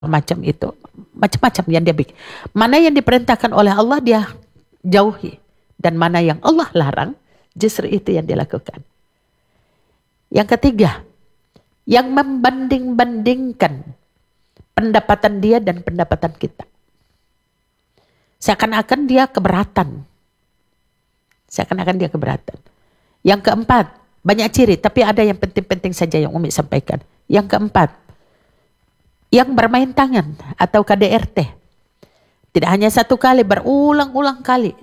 macam itu. Macam-macam yang dia bikin. Mana yang diperintahkan oleh Allah dia jauhi. Dan mana yang Allah larang, justru itu yang dia lakukan. Yang ketiga, yang membanding-bandingkan pendapatan dia dan pendapatan kita. Seakan-akan dia keberatan. Yang keempat, banyak ciri, tapi ada yang penting-penting saja yang Umi sampaikan. Yang keempat, yang bermain tangan atau KDRT. Tidak hanya satu kali, berulang-ulang kali.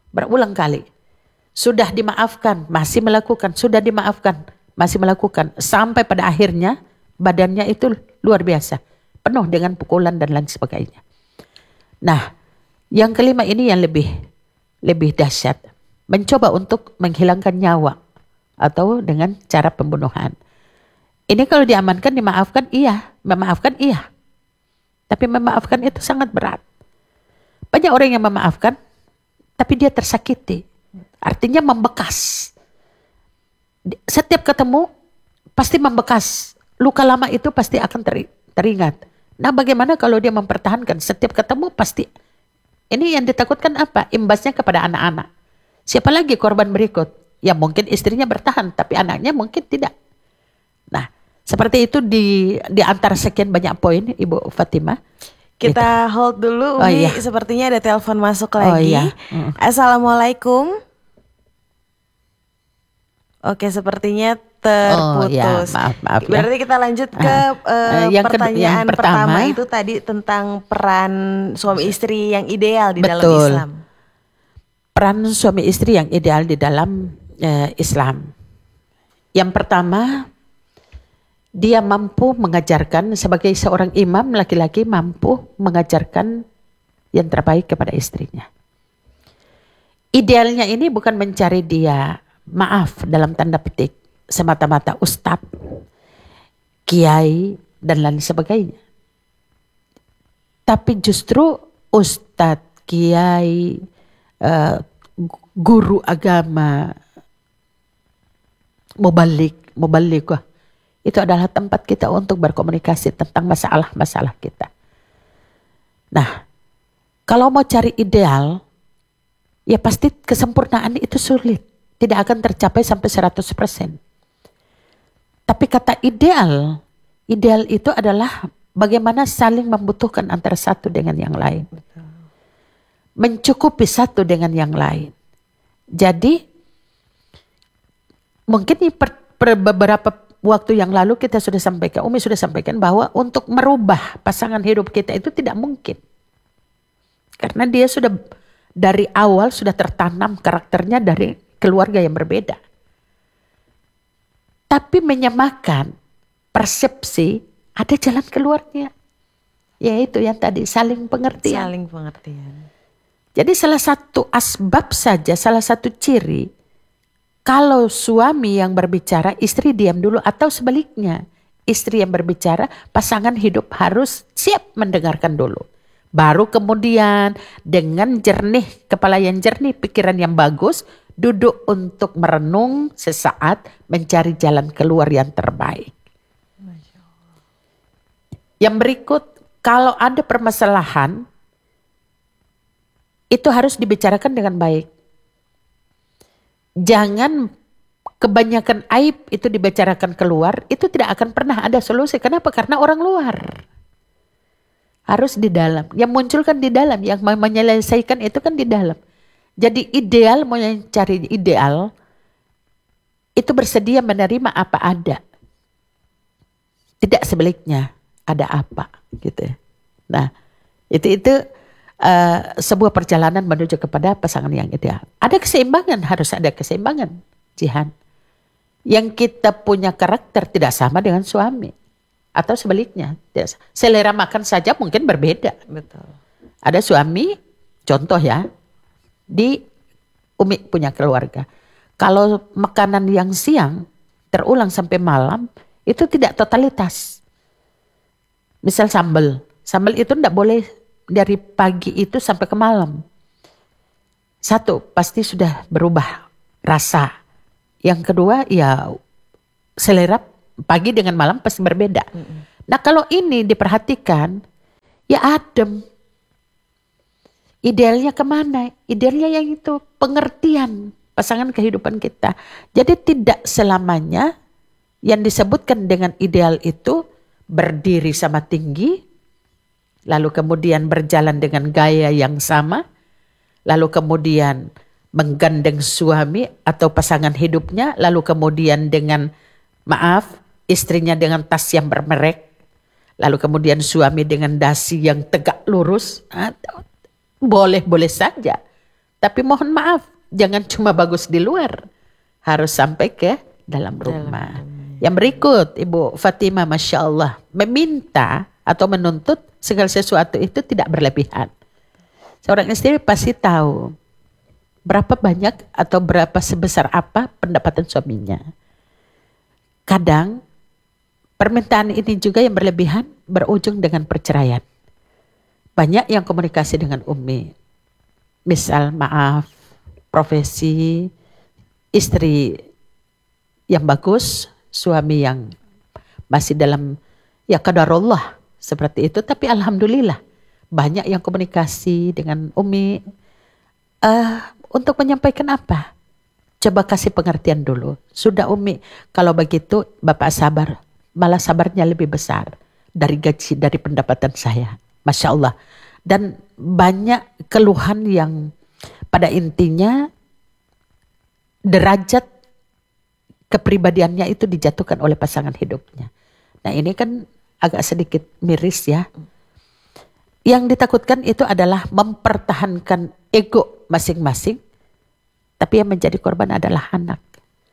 Sudah dimaafkan, masih melakukan. Sudah dimaafkan, masih melakukan. Sampai pada akhirnya badannya itu luar biasa. Penuh dengan pukulan dan lain sebagainya. Nah, yang kelima ini yang lebih dahsyat. Mencoba untuk menghilangkan nyawa. Atau dengan cara pembunuhan. Ini kalau diamankan, dimaafkan, iya. Memaafkan, iya. Tapi memaafkan itu sangat berat. Banyak orang yang memaafkan, tapi dia tersakiti. Artinya membekas. Setiap ketemu, pasti membekas. Luka lama itu pasti akan teringat. Nah, bagaimana kalau dia mempertahankan? Setiap ketemu pasti. Ini yang ditakutkan apa? Imbasnya kepada anak-anak. Siapa lagi korban berikut? Ya mungkin istrinya bertahan, tapi anaknya mungkin tidak. Nah, seperti itu di antara sekian banyak poin, Ibu Fatimah. Kita hold dulu, Umi. Iya. Sepertinya ada telepon masuk lagi. Iya. Assalamualaikum. Oke, sepertinya terputus. Ya, maaf ya. Berarti kita lanjut ke pertanyaan pertama itu tadi tentang peran suami istri yang ideal di dalam Islam. Peran suami istri yang ideal di dalam Islam. Yang pertama, dia mampu mengajarkan sebagai seorang imam laki-laki mampu mengajarkan yang terbaik kepada istrinya. Idealnya ini bukan mencari dia, maaf dalam tanda petik, semata-mata ustadz, kiai dan lain sebagainya. Tapi justru ustadz, kiai, guru agama, mubalik, itu adalah tempat kita untuk berkomunikasi tentang masalah-masalah kita. Nah, kalau mau cari ideal, ya pasti kesempurnaan itu sulit. Tidak akan tercapai sampai 100%. Tapi kata ideal itu adalah bagaimana saling membutuhkan antara satu dengan yang lain. Mencukupi satu dengan yang lain. Jadi, mungkin beberapa waktu yang lalu kita sudah sampaikan, Umi sudah sampaikan bahwa untuk merubah pasangan hidup kita itu tidak mungkin. Karena dia sudah dari awal sudah tertanam karakternya dari keluarga yang berbeda. Tapi menyamakan persepsi, ada jalan keluarnya. Yaitu yang tadi saling pengertian. Jadi salah satu asbab saja, salah satu ciri, kalau suami yang berbicara, istri diam dulu, atau sebaliknya, istri yang berbicara, pasangan hidup harus siap mendengarkan dulu. Baru kemudian dengan jernih, kepala yang jernih, pikiran yang bagus, duduk untuk merenung sesaat, mencari jalan keluar yang terbaik. Yang berikut, kalau ada permasalahan, itu harus dibicarakan dengan baik. Jangan kebanyakan aib itu dibicarakan keluar, itu tidak akan pernah ada solusi. Kenapa? Karena orang luar. Harus di dalam. Yang muncul kan di dalam, yang menyelesaikan itu kan di dalam. Jadi ideal, mau yang cari ideal, itu bersedia menerima apa ada. Tidak sebaliknya, ada apa gitu. Nah, itu sebuah perjalanan menuju kepada pasangan yang ideal. Ada keseimbangan, harus ada keseimbangan, Jihan. Yang kita punya karakter tidak sama dengan suami. Atau sebaliknya. Selera makan saja mungkin berbeda. Betul. Ada suami, contoh ya, di Umi punya keluarga. Kalau makanan yang siang terulang sampai malam, itu tidak totalitas. Misal sambal itu tidak boleh dari pagi itu sampai ke malam. Satu, pasti sudah berubah rasa. Yang kedua, ya selera pagi dengan malam pasti berbeda. Nah, kalau ini diperhatikan, ya adem. Idealnya kemana? Idealnya yang itu, pengertian pasangan kehidupan kita. Jadi tidak selamanya yang disebutkan dengan ideal itu berdiri sama tinggi, lalu kemudian berjalan dengan gaya yang sama, lalu kemudian menggandeng suami atau pasangan hidupnya, lalu kemudian dengan istrinya dengan tas yang bermerek, lalu kemudian suami dengan dasi yang tegak lurus. Boleh-boleh saja. Tapi mohon maaf, jangan cuma bagus di luar. Harus sampai ke dalam rumah. Yang berikut, Ibu Fatimah, Masya Allah, meminta atau menuntut segala sesuatu itu tidak berlebihan. Seorang istri pasti tahu berapa banyak atau berapa sebesar apa pendapatan suaminya. Kadang permintaan ini juga yang berlebihan berujung dengan perceraian. Banyak yang komunikasi dengan Umi. Misal maaf, profesi, istri yang bagus, suami yang masih dalam ya qadarullah seperti itu. Tapi alhamdulillah banyak yang komunikasi dengan Umi untuk menyampaikan apa? Coba kasih pengertian dulu. Sudah Umi, kalau begitu Bapak sabar. Malah sabarnya lebih besar dari gaji, dari pendapatan saya. Masya Allah. Dan banyak keluhan yang pada intinya derajat kepribadiannya itu dijatuhkan oleh pasangan hidupnya. Nah ini kan agak sedikit miris ya. Yang ditakutkan itu adalah mempertahankan ego masing-masing. Tapi yang menjadi korban adalah anak.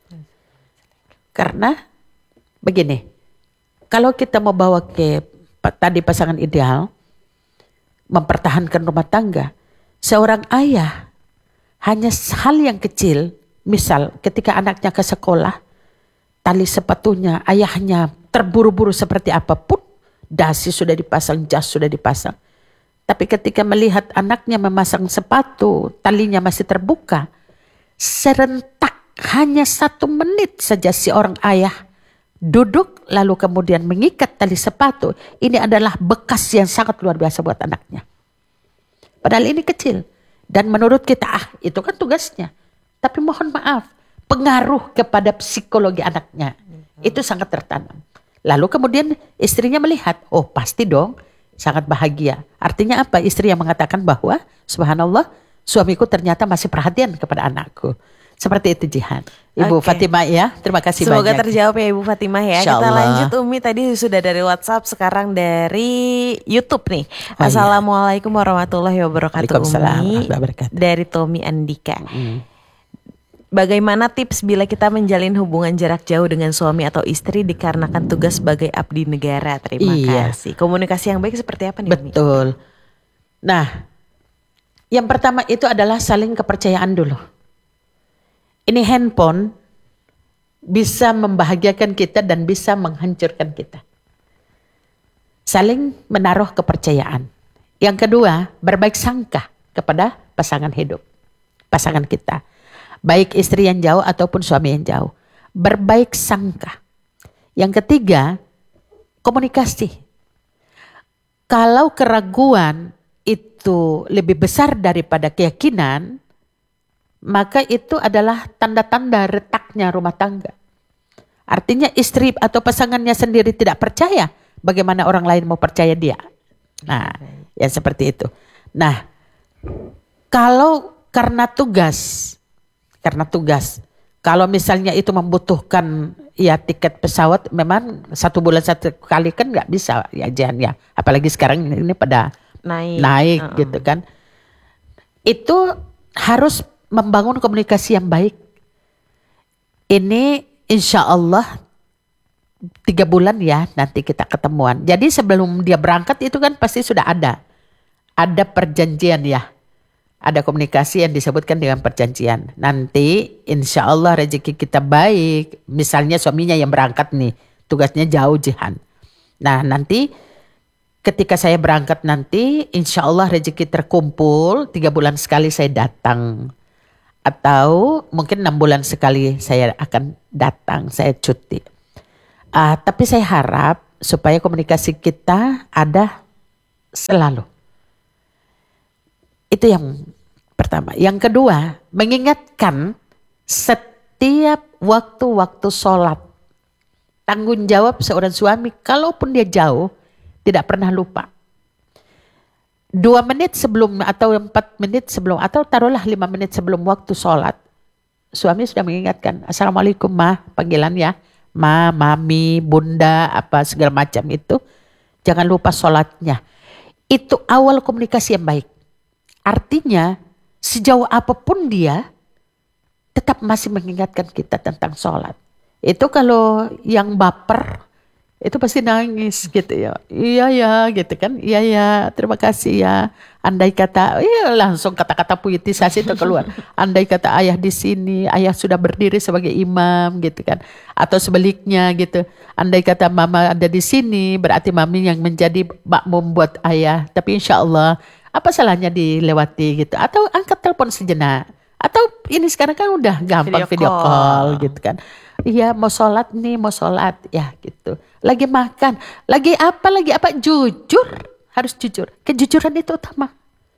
Karena begini, kalau kita mau bawa ke tadi pasangan ideal, mempertahankan rumah tangga, seorang ayah hanya hal yang kecil, misal ketika anaknya ke sekolah, tali sepatunya ayahnya terburu-buru seperti apapun, dasi sudah dipasang, jas sudah dipasang. Tapi ketika melihat anaknya memasang sepatu, talinya masih terbuka, serentak hanya 1 menit saja si orang ayah duduk lalu kemudian mengikat tali sepatu. Ini adalah bekas yang sangat luar biasa buat anaknya. Padahal ini kecil. Dan menurut kita itu kan tugasnya. Tapi mohon maaf, pengaruh kepada psikologi anaknya itu sangat tertanam. Lalu kemudian istrinya melihat, oh pasti dong sangat bahagia. Artinya apa? Istri yang mengatakan bahwa subhanallah suamiku ternyata masih perhatian kepada anakku. Seperti itu Jihan. Ibu Fatimah ya, terima kasih Semoga banyak. Terjawab ya Ibu Fatimah ya. Kita lanjut Umi, tadi sudah dari WhatsApp, sekarang dari YouTube nih. Assalamualaikum warahmatullahi wabarakatuh Umi. Dari Tommy Andika. Bagaimana tips bila kita menjalin hubungan jarak jauh dengan suami atau istri dikarenakan tugas sebagai abdi negara? Terima kasih. Komunikasi yang baik seperti apa nih Umi? Betul. Nah, yang pertama itu adalah saling kepercayaan dulu. Ini handphone bisa membahagiakan kita dan bisa menghancurkan kita. Saling menaruh kepercayaan. Yang kedua, berbaik sangka kepada pasangan hidup, pasangan kita. Baik istri yang jauh ataupun suami yang jauh. Berbaik sangka. Yang ketiga, komunikasi. Kalau keraguan itu lebih besar daripada keyakinan, maka itu adalah tanda-tanda retaknya rumah tangga. Artinya istri atau pasangannya sendiri tidak percaya, bagaimana orang lain mau percaya dia? Nah, ya seperti itu. Nah, kalau karena tugas, kalau misalnya itu membutuhkan ya tiket pesawat, memang 1 bulan 1 kali kan nggak bisa ya Jan ya. Apalagi sekarang ini pada naik gitu kan. Itu harus membangun komunikasi yang baik. Ini insya Allah 3 bulan ya nanti kita ketemuan. Jadi sebelum dia berangkat itu kan pasti sudah ada perjanjian ya. Ada komunikasi yang disebutkan dengan perjanjian. Nanti insya Allah rezeki kita baik. Misalnya suaminya yang berangkat nih, tugasnya jauh Jihan. Nah nanti ketika saya berangkat nanti insya Allah rezeki terkumpul, 3 bulan sekali saya datang. Atau mungkin 6 bulan sekali saya akan datang, saya cuti. Tapi saya harap supaya komunikasi kita ada selalu. Itu yang pertama. Yang kedua, mengingatkan setiap waktu-waktu sholat. Tanggung jawab seorang suami, kalaupun dia jauh, tidak pernah lupa. 2 menit sebelum atau 4 menit sebelum atau taruhlah 5 menit sebelum waktu sholat, suami sudah mengingatkan, Assalamualaikum ma, panggilan ya, ma, mami, bunda, apa segala macam itu. Jangan lupa sholatnya. Itu awal komunikasi yang baik. Artinya sejauh apapun dia tetap masih mengingatkan kita tentang sholat. Itu kalau yang baper itu pasti nangis gitu ya. Iya ya gitu kan. Iya ya, terima kasih ya. Andai kata, iya langsung kata-kata puitisasi itu keluar. Andai kata ayah di sini, ayah sudah berdiri sebagai imam gitu kan. Atau sebaliknya gitu. Andai kata mama ada di sini, berarti mami yang menjadi makmum buat ayah. Tapi insya Allah, apa salahnya dilewati gitu. Atau angkat telepon sejenak. Atau ini sekarang kan udah gampang video call gitu kan. Iya mau sholat nih, mau sholat ya gitu. Lagi makan, lagi apa, jujur. Harus jujur, kejujuran itu utama.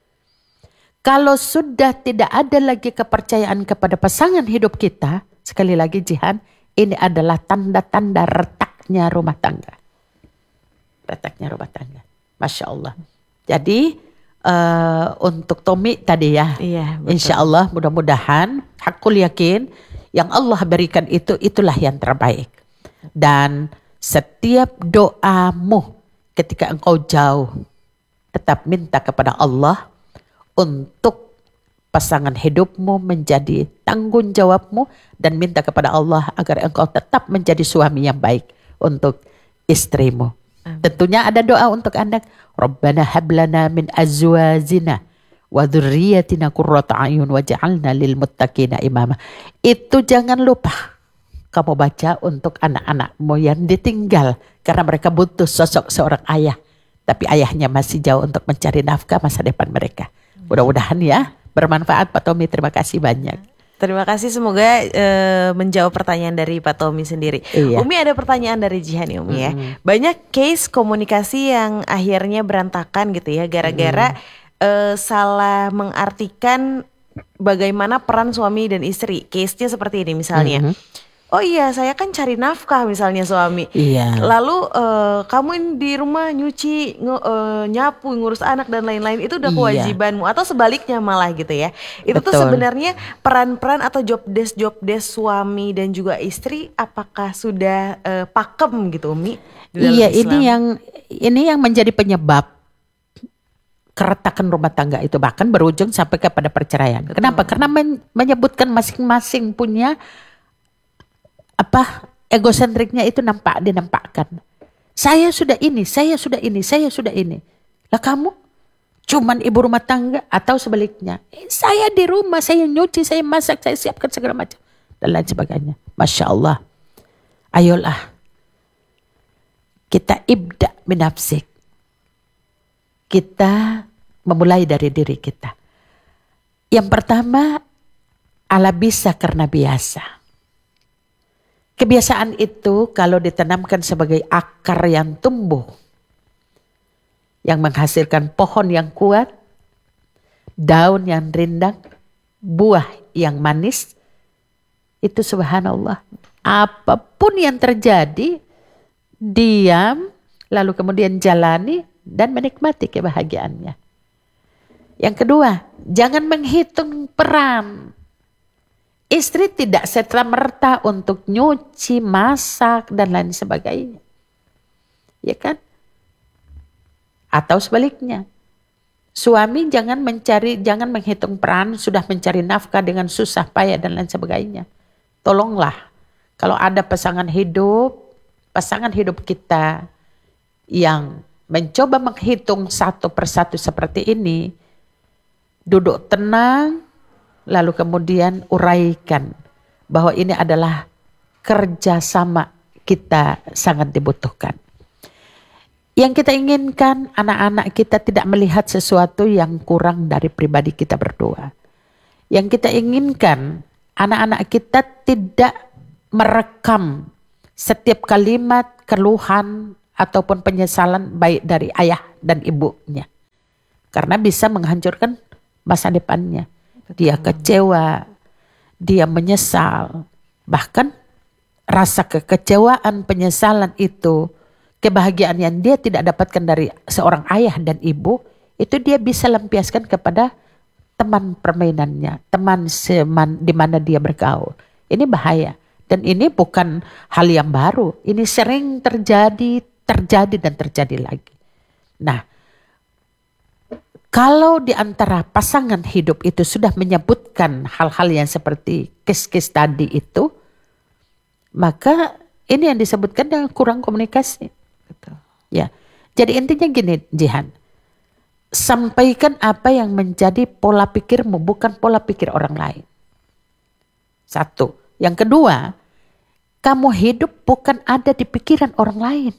Kalau sudah tidak ada lagi kepercayaan kepada pasangan hidup kita, sekali lagi Jihan, ini adalah tanda-tanda retaknya rumah tangga. Retaknya rumah tangga, Masya Allah. Jadi untuk Tommy tadi ya, iya, insya Allah mudah-mudahan hakul yakin yang Allah berikan itulah yang terbaik. Dan setiap doamu ketika engkau jauh, tetap minta kepada Allah untuk pasangan hidupmu menjadi tanggung jawabmu dan minta kepada Allah agar engkau tetap menjadi suami yang baik untuk istrimu. Tentunya ada doa untuk anak. Rabbana hablana min azwajina wa dzurriyyatina qurrata a'yun waj'alna lil muttaqina imama. Itu jangan lupa kamu baca untuk anak-anakmu yang ditinggal karena mereka butuh sosok seorang ayah, tapi ayahnya masih jauh untuk mencari nafkah masa depan mereka. Mudah-mudahan ya bermanfaat Pak Tommy. Terima kasih banyak. Terima kasih, semoga menjawab pertanyaan dari Pak Tommy sendiri. Iya. Umi ada pertanyaan dari Jihan nih Umi ya. Banyak case komunikasi yang akhirnya berantakan gitu ya gara-gara salah mengartikan bagaimana peran suami dan istri. Case-nya seperti ini misalnya. Oh iya, saya kan cari nafkah misalnya suami. Iya. Lalu kamu ini di rumah nyuci, nyapu, ngurus anak dan lain-lain itu udah kewajibanmu. Atau sebaliknya malah gitu ya. Itu Betul. Tuh sebenarnya peran-peran atau job desk suami dan juga istri apakah sudah pakem gitu Umi? Iya, Islam? ini yang menjadi penyebab keretakan rumah tangga itu bahkan berujung sampai kepada perceraian. Betul. Kenapa? Karena menyebutkan masing-masing punya egosentriknya itu dinampakkan. Saya sudah ini. Lah kamu cuman ibu rumah tangga atau sebaliknya. Saya di rumah, saya nyuci, saya masak, saya siapkan segala macam dan lain sebagainya. Masya Allah. Ayolah kita ibda minafsik. Kita memulai dari diri kita. Yang pertama, ala bisa karena biasa. Kebiasaan itu kalau ditanamkan sebagai akar yang tumbuh, yang menghasilkan pohon yang kuat, daun yang rindang, buah yang manis, itu subhanallah. Apapun yang terjadi, diam, lalu kemudian jalani dan menikmati kebahagiaannya. Yang kedua, jangan menghitung peran. Istri tidak serta-merta untuk nyuci, masak, dan lain sebagainya. Ya kan? Atau sebaliknya. Suami jangan menghitung peran, sudah mencari nafkah dengan susah payah dan lain sebagainya. Tolonglah, kalau ada pasangan hidup kita yang mencoba menghitung satu persatu seperti ini, duduk tenang, lalu kemudian uraikan bahwa ini adalah kerjasama kita sangat dibutuhkan. Yang kita inginkan anak-anak kita tidak melihat sesuatu yang kurang dari pribadi kita berdua. Yang kita inginkan anak-anak kita tidak merekam setiap kalimat keluhan ataupun penyesalan baik dari ayah dan ibunya. Karena bisa menghancurkan masa depannya. Dia kecewa, dia menyesal. Bahkan rasa kekecewaan, penyesalan itu, kebahagiaan yang dia tidak dapatkan dari seorang ayah dan ibu, itu dia bisa lampiaskan kepada teman permainannya, teman di mana dia bergaul. Ini bahaya. Dan ini bukan hal yang baru. Ini sering terjadi dan terjadi lagi. Nah, kalau di antara pasangan hidup itu sudah menyebutkan hal-hal yang seperti kes-kes tadi itu, maka ini yang disebutkan dengan kurang komunikasi. Betul. Ya, jadi intinya gini, Jihan. Sampaikan apa yang menjadi pola pikirmu, bukan pola pikir orang lain. Satu. Yang kedua, kamu hidup bukan ada di pikiran orang lain.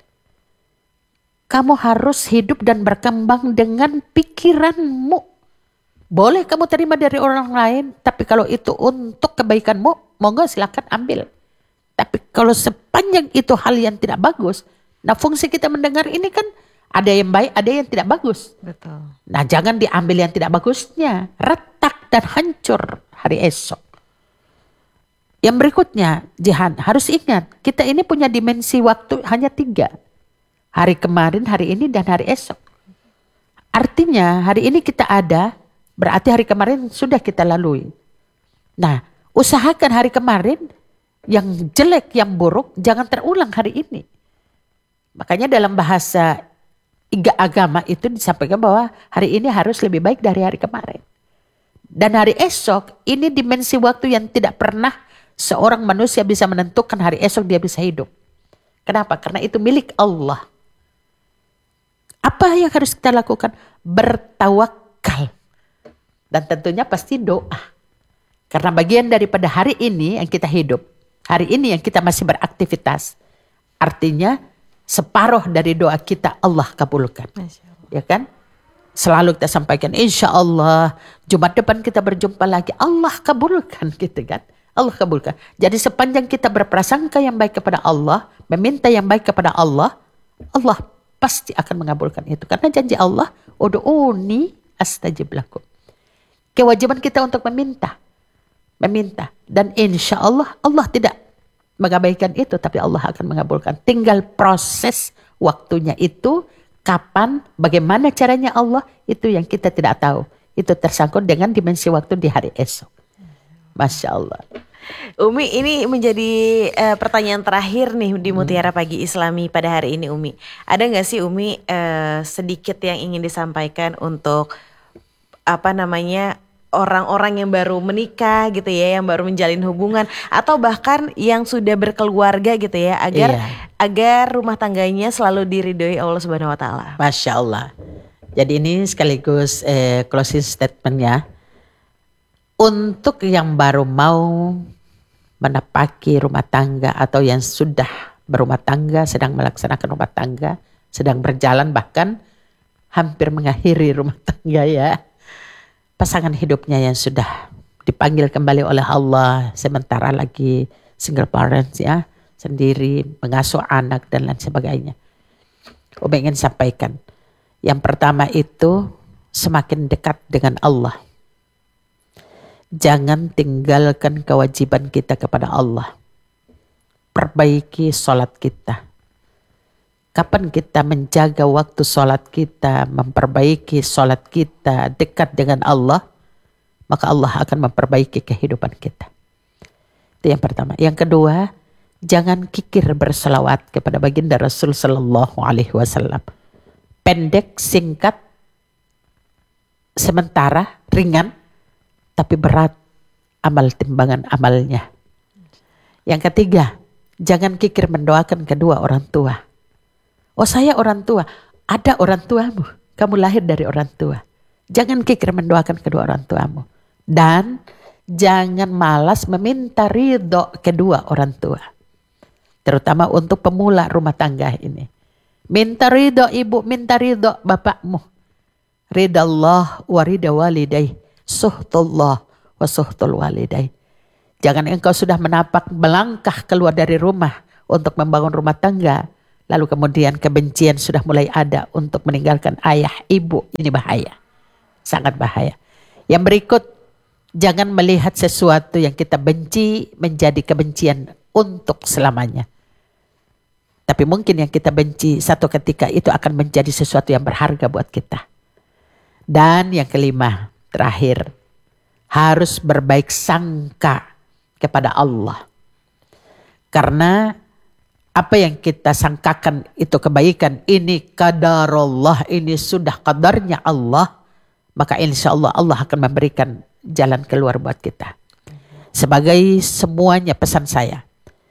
Kamu harus hidup dan berkembang dengan pikiranmu. Boleh kamu terima dari orang lain, tapi kalau itu untuk kebaikanmu, monggo silakan ambil. Tapi kalau sepanjang itu hal yang tidak bagus, nah fungsi kita mendengar ini kan ada yang baik, ada yang tidak bagus. Betul. Nah jangan diambil yang tidak bagusnya, retak dan hancur hari esok. Yang berikutnya, Jihan, harus ingat, kita ini punya dimensi waktu hanya 3. Hari kemarin, hari ini, dan hari esok. Artinya hari ini kita ada, berarti hari kemarin sudah kita lalui. Nah, usahakan hari kemarin, yang jelek, yang buruk, jangan terulang hari ini. Makanya dalam bahasa agama itu disampaikan bahwa hari ini harus lebih baik dari hari kemarin. Dan hari esok, ini dimensi waktu yang tidak pernah seorang manusia bisa menentukan hari esok dia bisa hidup. Kenapa? Karena itu milik Allah. Apa yang harus kita lakukan? Bertawakal. Dan tentunya pasti doa. Karena bagian daripada hari ini yang kita hidup, hari ini yang kita masih beraktivitas, artinya separuh dari doa kita Allah kabulkan. Ya kan? Selalu kita sampaikan, insya Allah Jumat depan kita berjumpa lagi. Allah kabulkan gitu kan. Allah kabulkan. Jadi sepanjang kita berprasangka yang baik kepada Allah, meminta yang baik kepada Allah, Allah pasti akan mengabulkan itu. Karena janji Allah, ud'uni astajib lakum. Kewajiban kita untuk meminta. Dan insya Allah, Allah tidak mengabaikan itu, tapi Allah akan mengabulkan. Tinggal proses waktunya itu, kapan, bagaimana caranya Allah, itu yang kita tidak tahu. Itu tersangkut dengan dimensi waktu di hari esok. Masya Allah. Umi, ini menjadi pertanyaan terakhir nih di Mutiara Pagi Islami pada hari ini, Umi. Ada nggak sih Umi sedikit yang ingin disampaikan untuk orang-orang yang baru menikah gitu ya, yang baru menjalin hubungan, atau bahkan yang sudah berkeluarga gitu ya, agar rumah tangganya selalu diridhoi Allah Subhanahu Wa Taala. Masya Allah. Jadi ini sekaligus closing statementnya. Untuk yang baru mau menapaki rumah tangga atau yang sudah berumah tangga, sedang melaksanakan rumah tangga, sedang berjalan bahkan hampir mengakhiri rumah tangga ya. Pasangan hidupnya yang sudah dipanggil kembali oleh Allah, sementara lagi single parents ya, sendiri mengasuh anak dan lain sebagainya. Umi ingin sampaikan, yang pertama itu semakin dekat dengan Allah. Jangan tinggalkan kewajiban kita kepada Allah. Perbaiki sholat kita. Kapan kita menjaga waktu sholat kita, memperbaiki sholat kita dekat dengan Allah, maka Allah akan memperbaiki kehidupan kita. Itu yang pertama. Yang kedua, jangan kikir berselawat kepada baginda Rasul Sallallahu Alaihi Wasallam. Pendek, singkat, sementara, ringan, tapi berat amal timbangan amalnya. Yang ketiga, jangan kikir mendoakan kedua orang tua. Oh saya orang tua, ada orang tuamu, kamu lahir dari orang tua. Jangan kikir mendoakan kedua orang tuamu. Dan jangan malas meminta ridho kedua orang tua. Terutama untuk pemula rumah tangga ini. Minta ridho ibu, minta ridho bapakmu. Ridha Allah wa ridha walidayh. Suhtullah wa suhtul walidain. Jangan engkau sudah melangkah keluar dari rumah untuk membangun rumah tangga, lalu kemudian kebencian sudah mulai ada untuk meninggalkan ayah, ibu. Ini bahaya, sangat bahaya. Yang berikut, jangan melihat sesuatu yang kita benci menjadi kebencian untuk selamanya. Tapi mungkin yang kita benci satu ketika itu akan menjadi sesuatu yang berharga buat kita. Dan yang kelima, terakhir, harus berbaik sangka kepada Allah. Karena apa yang kita sangkakan itu kebaikan, ini qadarullah, ini sudah qadarnya Allah, maka insya Allah Allah akan memberikan jalan keluar buat kita. Sebagai semuanya pesan saya,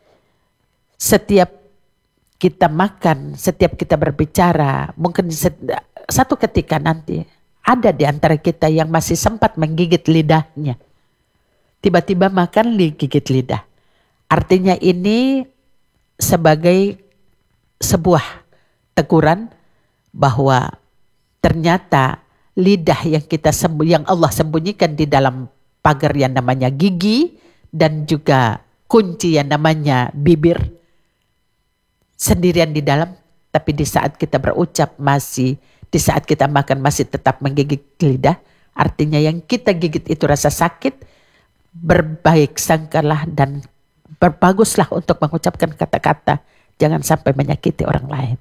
setiap kita makan, setiap kita berbicara, mungkin satu ketika nanti ada di antara kita yang masih sempat menggigit lidahnya. Tiba-tiba makan gigit lidah. Artinya ini sebagai sebuah teguran bahwa ternyata lidah yang Allah sembunyikan di dalam pagar yang namanya gigi dan juga kunci yang namanya bibir sendirian di dalam, tapi di saat kita berucap di saat kita makan masih tetap menggigit lidah, artinya yang kita gigit itu rasa sakit. Berbaik sangkalah dan berbaguslah untuk mengucapkan kata-kata, jangan sampai menyakiti orang lain.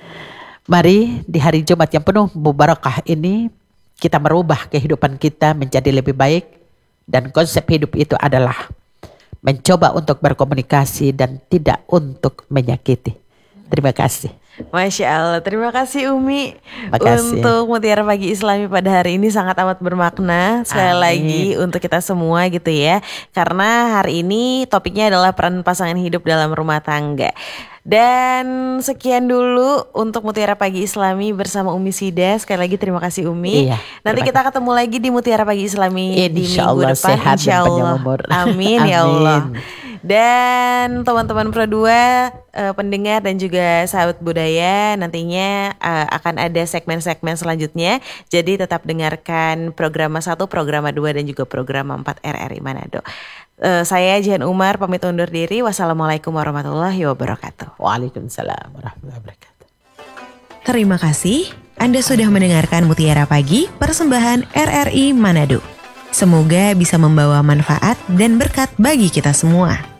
Mari di hari Jumat yang penuh mubarakah ini kita merubah kehidupan kita menjadi lebih baik, dan konsep hidup itu adalah mencoba untuk berkomunikasi dan tidak untuk menyakiti. Terima kasih. Masya Allah, terima kasih Umi. Makasih. Untuk Mutiara Pagi Islami pada hari ini sangat amat bermakna. Sekali lagi untuk kita semua gitu ya. Karena hari ini topiknya adalah peran pasangan hidup dalam rumah tangga. Dan sekian dulu untuk Mutiara Pagi Islami bersama Umi Sida. Sekali lagi terima kasih Umi. Iya, nanti kita ketemu lagi di Mutiara Pagi Islami di minggu depan. Sehat Insya Allah. Amin ya Allah. Dan teman-teman Pro 2 pendengar dan juga sahabat budaya, nantinya akan ada segmen-segmen selanjutnya. Jadi tetap dengarkan program 1, program 2 dan juga program 4 RRI Manado. Saya Jihan Umar pamit undur diri. Wassalamualaikum warahmatullahi wabarakatuh. Waalaikumsalam warahmatullahi wabarakatuh. Terima kasih Anda sudah mendengarkan Mutiara Pagi persembahan RRI Manado. Semoga bisa membawa manfaat dan berkat bagi kita semua.